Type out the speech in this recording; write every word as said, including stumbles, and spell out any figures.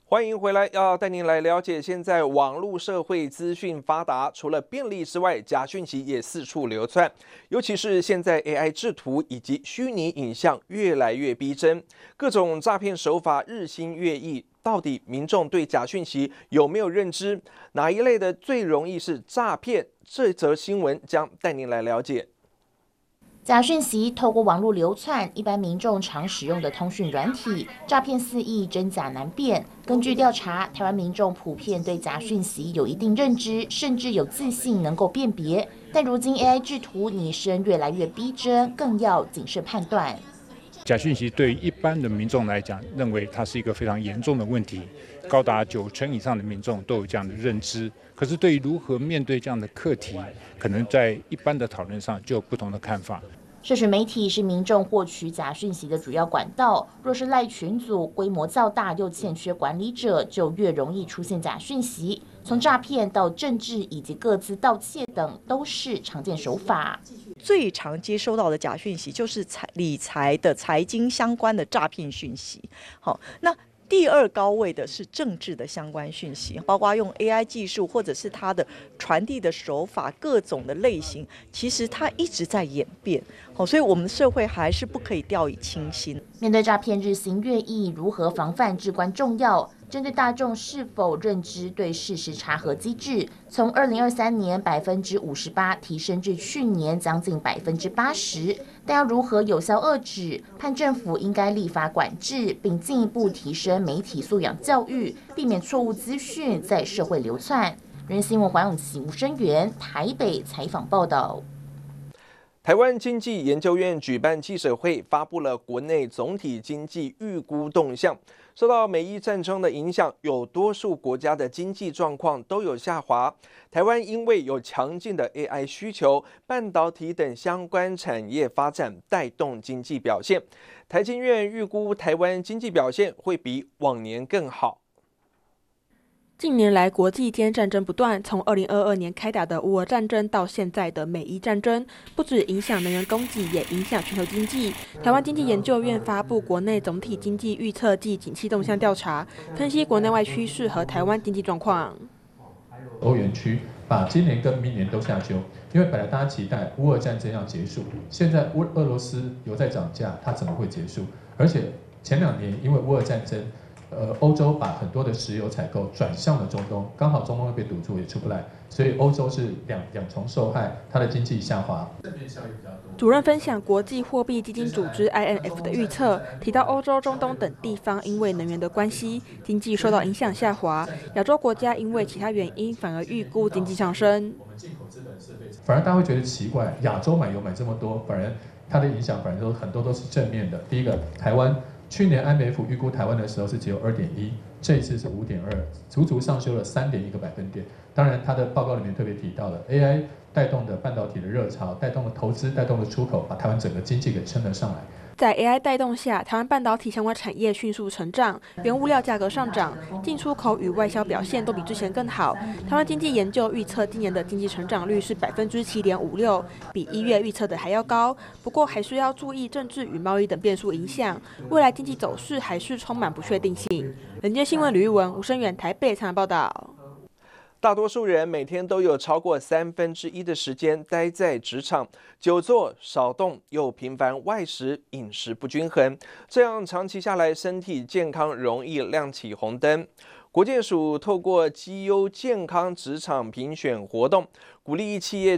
欢迎回来，要带您来了解现在网络社会资讯发达，除了便利之外，假讯息也四处流窜。尤其是现在 A I 制图以及虚拟影像越来越逼真，各种诈骗手法日新月异。到底民众对假讯息有没有认知？哪一类的最容易是诈骗？这则新闻将带您来了解。 假讯息透过网络流窜，一般民众常使用的通讯软体，诈骗肆意，真假难辨。根据调查，台湾民众普遍对假讯息有一定认知，甚至有自信能够辨别。但如今 A I 制图拟声越来越逼真，更要谨慎判断。 假讯息对一般的民众来讲，认为它是一个非常严重的问题，高达九成以上的民众都有这样的认知。可是对于如何面对这样的课题，可能在一般的讨论上就有不同的看法。 社群媒体是民众获取假讯息的主要管道，若是赖群组规模较大又欠缺管理者，就越容易出现假讯息。从诈骗到政治以及个资盗窃等，都是常见手法。 最常接收到的假讯息就是财理财的财经相关的诈骗讯息。好，那第二高位的是政治的相关讯息，包括用 A I 技术或者是它的传递的手法，各种的类型，其实它一直在演变。好，所以我们社会还是不可以掉以轻心。 面对诈骗日新月异，如何防范至关重要。针对大众是否认知对事实查核机制，从二零二三年百分之五十八提升至去年将近百分之八十。但要如何有效遏止？盼政府应该立法管制，并进一步提升媒体素养教育，避免错误资讯在社会流窜。人新闻黄永琪、吴声源台北采访报道。 台湾经济研究院举办记者会，发布了国内总体经济预估动向。受到美伊战争的影响，有多数国家的经济状况都有下滑。台湾因为有强劲的 A I 需求、半导体等相关产业发展，带动经济表现。台经院预估台湾经济表现会比往年更好。 近年来，国际间战争不断，从二零二二年开打的乌俄战争到现在的美伊战争，不止影响能源供给，也影响全球经济。台湾经济研究院发布国内总体经济预测暨景气动向调查，分析国内外趋势和台湾经济状况。 欧元区把今年跟明年都下修，因为本来大家期待乌俄战争要结束，现在乌俄罗斯油在涨价，它怎么会结束？而且前两年因为乌俄战争。呃，欧洲把很多的石油采购转向了中东，刚好中东被堵住，也出不来，所以欧洲是两两重受害，它的经济下滑。 主任分享国际货币基金组织 I M F 的预测，提到欧洲、中东等地方因为能源的关系，经济受到影响下滑；亚洲国家因为其他原因，反而预估经济上升。 反而大家会觉得奇怪，亚洲买油买这么多，反而它的影响反而都很多都是正面的。第一个，台湾。去年 I M F 预估台湾的时候是只有 二点一， 这一次是 五点二， 足足上修了 三点一 个百分点。当然，它的报告里面特别提到了 A I 带动的半导体的热潮，带动了投资，带动了出口，把台湾整个经济给撑了上来。 在 A I 带动下，台湾半导体相关产业迅速成长，原物料价格上涨，进出口与外销表现都比之前更好。台湾经济研究预测今年的经济成长率是百分之七点五六，比一月预测的还要高。不过还需要注意政治与贸易等变数影响，未来经济走势还是充满不确定性。人间新闻吕玉文、吴声源台北采访报道。 大多数人每天都有超过三分之一的时间待在职场，久坐少动，又频繁外食，饮食不均衡，这样长期下来，身体健康容易亮起红灯。国健署透过绩优健康职场评选活动，鼓励企业